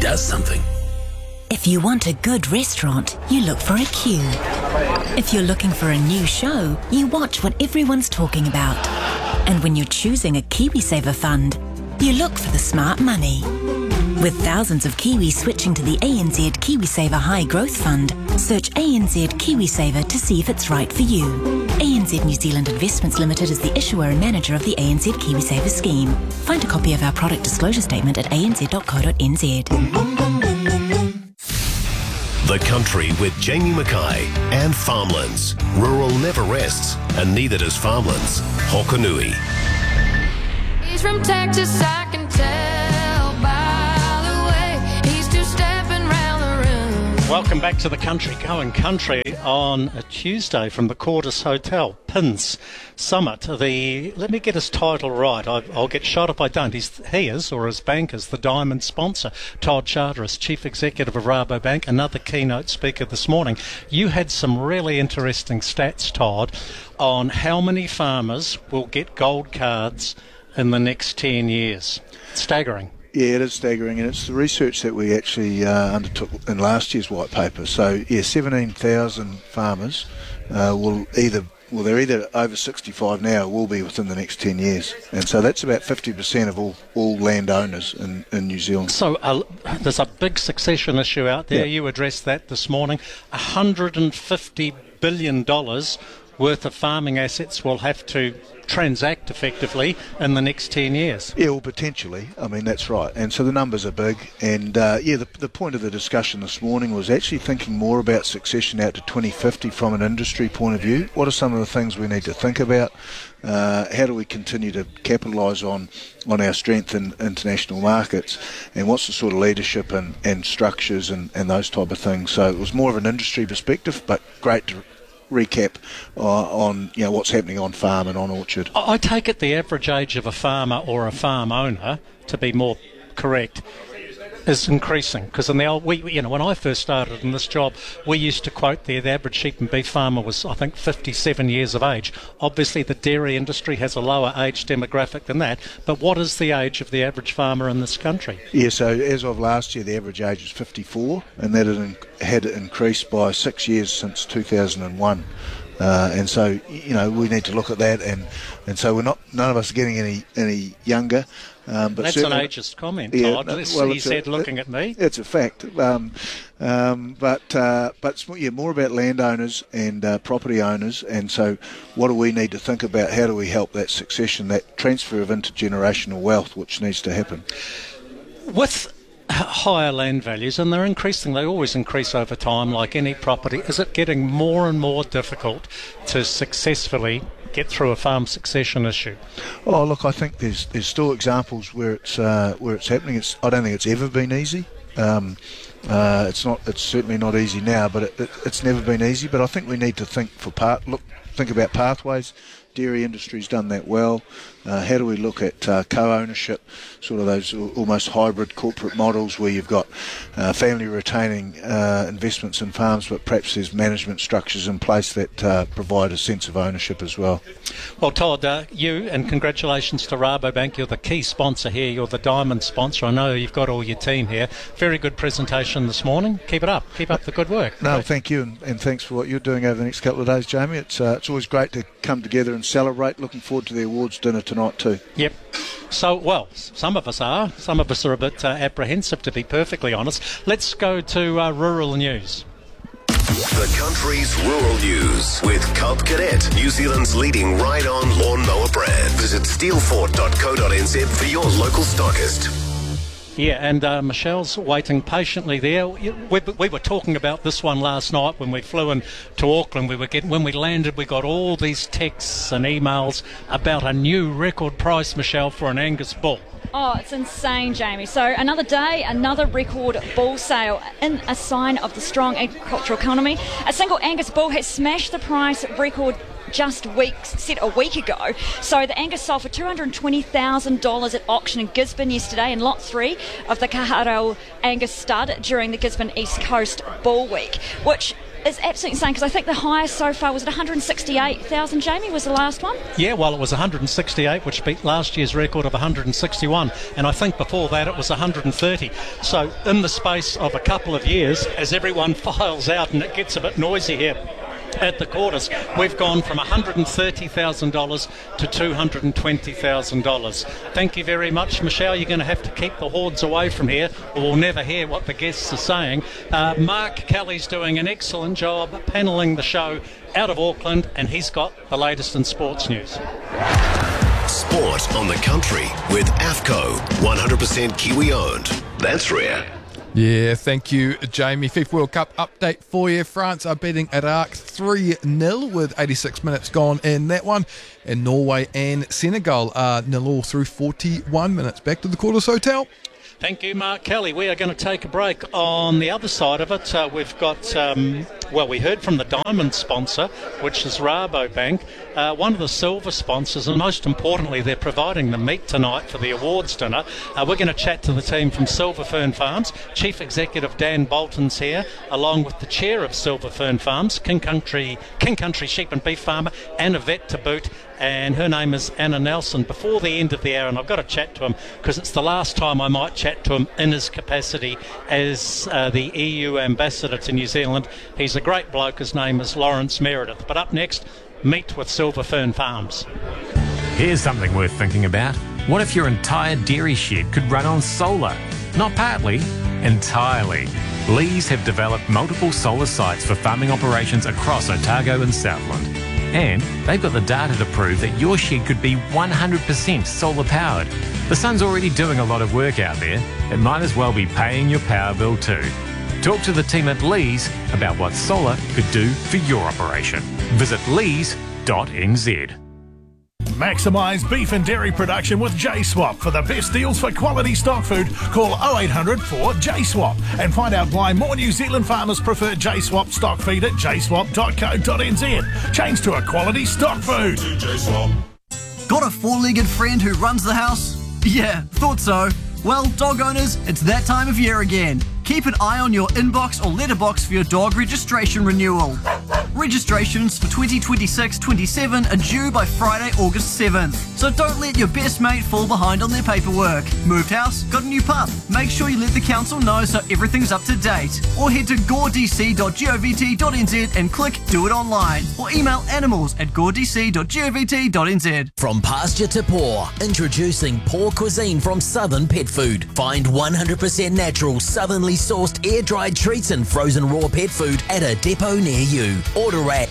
does something. If you want a good restaurant, you look for a queue. If you're looking for a new show, you watch what everyone's talking about. And when you're choosing a KiwiSaver fund, you look for the smart money. With thousands of Kiwis switching to the ANZ KiwiSaver High Growth Fund, search ANZ KiwiSaver to see if it's right for you. ANZ New Zealand Investments Limited is the issuer and manager of the ANZ KiwiSaver scheme. Find a copy of our product disclosure statement at anz.co.nz. The Country with Jamie Mackay and Farmlands. Rural never rests, and neither does Farmlands. Hokanui. He's from Texas, I can tell by the way he's two-stepping round the room. Welcome back to The Country, Going Country on a Tuesday from the Cordis Hotel, Pins Summit. Let me get his title right. I'll get shot if I don't. He is, or his bank is, the diamond sponsor. Todd Charteris, Chief Executive of Rabobank, another keynote speaker this morning. You had some really interesting stats, Todd, on how many farmers will get gold cards in the next 10 years. Staggering. Yeah, it is staggering, and it's the research that we actually undertook in last year's white paper. So, 17,000 farmers they're either over 65 now or will be within the next 10 years. And so that's about 50% of all landowners in New Zealand. So there's a big succession issue out there. Yeah. You addressed that this morning. $150 billion worth of farming assets will have to transact effectively in the next 10 years. Yeah, well, potentially. I mean, that's right. And so the numbers are big. And, the point of the discussion this morning was actually thinking more about succession out to 2050 from an industry point of view. What are some of the things we need to think about? How do we continue to capitalise on our strength in international markets? And what's the sort of leadership and structures and those type of things? So it was more of an industry perspective, but great to recap on what's happening on farm and on orchard. I take it the average age of a farmer or a farm owner, to be more correct, is increasing, because in the old, when I first started in this job, we used to quote the average sheep and beef farmer was, I think, 57 years of age. Obviously, the dairy industry has a lower age demographic than that, but what is the age of the average farmer in this country? Yeah, so as of last year, the average age is 54, and that had increased by 6 years since 2001. And so, we need to look at that, and so none of us are getting any younger. But that's an ageist comment, Todd. He said, looking at me. It's a fact. But it's more about landowners and property owners. And so what do we need to think about? How do we help that succession, that transfer of intergenerational wealth, which needs to happen? With higher land values, and they're increasing, they always increase over time like any property, is it getting more and more difficult to successfully get through a farm succession issue? Oh, look, I think there's still examples where it's happening. I don't think it's ever been easy. It's certainly not easy now, but it's never been easy. But I think we need to think about pathways. Dairy industry's done that well. How do we look at co-ownership, sort of those almost hybrid corporate models where you've got family retaining investments in farms, but perhaps there's management structures in place that provide a sense of ownership as well. Well, Todd, you, and congratulations to Rabobank. You're the key sponsor here. You're the diamond sponsor. I know you've got all your team here. Very good presentation this morning. Keep it up. Keep up the good work. No, thank you, and thanks for what you're doing over the next couple of days, Jamie. It's always great to come together and celebrate. Looking forward to the awards dinner tonight too. Yep. So, well, some of us are. Some of us are a bit apprehensive, to be perfectly honest. Let's go to rural news. The Country's Rural News with Cub Cadet, New Zealand's leading ride-on lawnmower brand. Visit steelfort.co.nz for your local stockist. Yeah, and Michelle's waiting patiently there. We were talking about this one last night when we flew in to Auckland. When we landed, we got all these texts and emails about a new record price, Michelle, for an Angus bull. Oh, it's insane, Jamie. So another day, another record bull sale in a sign of the strong agricultural economy. A single Angus bull has smashed the price record set a week ago. So the Angus sold for $220,000 at auction in Gisborne yesterday in Lot 3 of the Kaharau Angus stud during the Gisborne East Coast Bull Week, which is absolutely insane, because I think the highest so far was at 168,000, Jamie, was the last one? Yeah, well, it was 168, which beat last year's record of 161, and I think before that it was 130. So in the space of a couple of years, as everyone files out and it gets a bit noisy here at the quarters, we've gone from $130,000 to $220,000. Thank you very much, Michelle. You're going to have to keep the hordes away from here, or we'll never hear what the guests are saying. Mark Kelly's doing an excellent job panelling the show out of Auckland, and he's got the latest in sports news. Sport on the country with AFCO, 100% Kiwi owned. That's rare. Yeah, thank you, Jamie. FIFA World Cup update for you. France are beating Iraq 3-0 with 86 minutes gone in that one. And Norway and Senegal are 0-0 through 41 minutes. Back to the Quarters Hotel. Thank you, Mark Kelly. We are going to take a break. On the other side of it, we've got, we heard from the diamond sponsor, which is Rabobank, one of the silver sponsors, and most importantly, they're providing the meat tonight for the awards dinner. We're going to chat to the team from Silver Fern Farms. Chief Executive Dan Bolton's here, along with the chair of Silver Fern Farms, King Country Sheep and Beef Farmer, and a vet to boot, and her name is Anna Nelson. Before the end of the hour, and I've got to chat to him because it's the last time I might chat to him in his capacity as the EU ambassador to New Zealand. He's a great bloke. His name is Lawrence Meredith. But up next, meet with Silver Fern Farms. Here's something worth thinking about. What if your entire dairy shed could run on solar? Not partly, entirely. Lees have developed multiple solar sites for farming operations across Otago and Southland. And they've got the data to prove that your shed could be 100% solar powered. The sun's already doing a lot of work out there. It might as well be paying your power bill too. Talk to the team at Lees about what solar could do for your operation. Visit lees.nz. Maximise beef and dairy production with J-Swap. For the best deals for quality stock food, call 0800 4 J-Swap and find out why more New Zealand farmers prefer J-Swap stock feed at jswap.co.nz. Change to a quality stock food. Got a four-legged friend who runs the house? Yeah, thought so. Well, dog owners, it's that time of year again. Keep an eye on your inbox or letterbox for your dog registration renewal. Registrations for 2026-27 are due by Friday, August 7th. So don't let your best mate fall behind on their paperwork. Moved house? Got a new pup? Make sure you let the council know so everything's up to date. Or head to goredc.govt.nz and click Do It Online. Or email animals@goredc.govt.nz. From pasture to paw, introducing Paw Cuisine from Southern Pet Food. Find 100% natural, southernly sourced air-dried treats and frozen raw pet food at a depot near you. Order at